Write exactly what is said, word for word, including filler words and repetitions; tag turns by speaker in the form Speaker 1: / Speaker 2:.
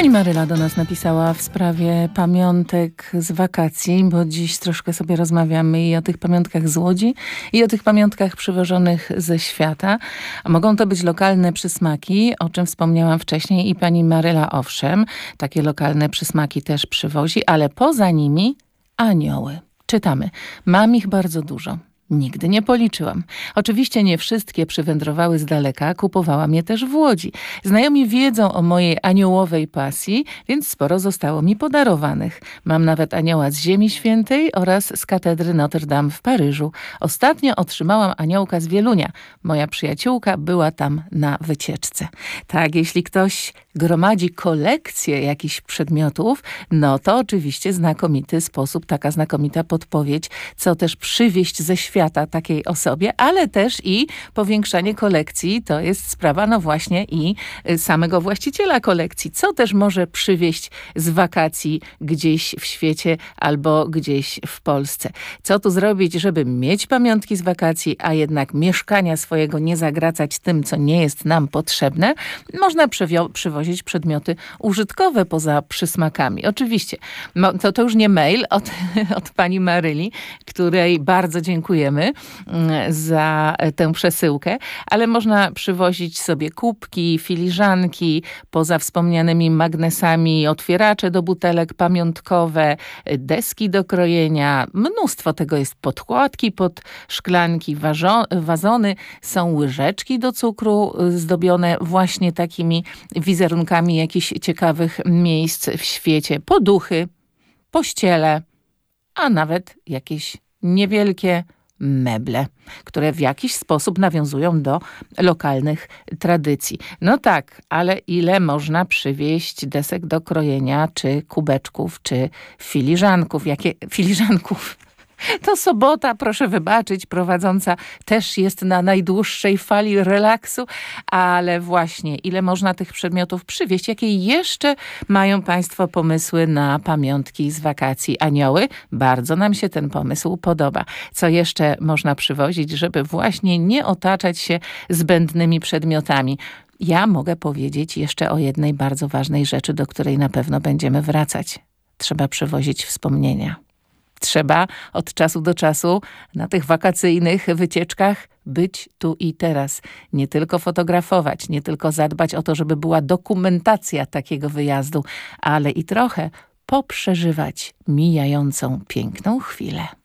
Speaker 1: Pani Maryla do nas napisała w sprawie pamiątek z wakacji, bo dziś troszkę sobie rozmawiamy i o tych pamiątkach z Łodzi, i o tych pamiątkach przywożonych ze świata. A mogą to być lokalne przysmaki, o czym wspomniałam wcześniej, i pani Maryla owszem, takie lokalne przysmaki też przywozi, ale poza nimi anioły. Czytamy. Mam ich bardzo dużo. Nigdy nie policzyłam. Oczywiście nie wszystkie przywędrowały z daleka, kupowałam je też w Łodzi. Znajomi wiedzą o mojej aniołowej pasji, więc sporo zostało mi podarowanych. Mam nawet anioła z Ziemi Świętej oraz z katedry Notre Dame w Paryżu. Ostatnio otrzymałam aniołka z Wielunia. Moja przyjaciółka była tam na wycieczce. Tak, jeśli ktoś gromadzi kolekcję jakichś przedmiotów, no to oczywiście znakomity sposób, taka znakomita podpowiedź, co też przywieźć ze świata takiej osobie, ale też i powiększanie kolekcji, to jest sprawa no właśnie i samego właściciela kolekcji, co też może przywieźć z wakacji gdzieś w świecie albo gdzieś w Polsce. Co tu zrobić, żeby mieć pamiątki z wakacji, a jednak mieszkania swojego nie zagracać tym, co nie jest nam potrzebne? Można przywozić przedmioty użytkowe poza przysmakami. Oczywiście, to, to już nie mail od, od pani Maryli, której bardzo dziękujemy za tę przesyłkę, ale można przywozić sobie kubki, filiżanki, poza wspomnianymi magnesami, otwieracze do butelek pamiątkowe, deski do krojenia. Mnóstwo tego jest. Podkładki pod szklanki, wazony, są łyżeczki do cukru zdobione właśnie takimi wizerunkami jakichś ciekawych miejsc w świecie. Poduchy, pościele, a nawet jakieś niewielkie meble, które w jakiś sposób nawiązują do lokalnych tradycji. No tak, ale ile można przywieźć desek do krojenia, czy kubeczków, czy filiżanków? Jakie filiżanków? To sobota, proszę wybaczyć, prowadząca też jest na najdłuższej fali relaksu, ale właśnie ile można tych przedmiotów przywieźć? Jakie jeszcze mają państwo pomysły na pamiątki z wakacji? Anioły? Bardzo nam się ten pomysł podoba. Co jeszcze można przywozić, żeby właśnie nie otaczać się zbędnymi przedmiotami? Ja mogę powiedzieć jeszcze o jednej bardzo ważnej rzeczy, do której na pewno będziemy wracać. Trzeba przywozić wspomnienia. Trzeba od czasu do czasu na tych wakacyjnych wycieczkach być tu i teraz. Nie tylko fotografować, nie tylko zadbać o to, żeby była dokumentacja takiego wyjazdu, ale i trochę poprzeżywać mijającą piękną chwilę.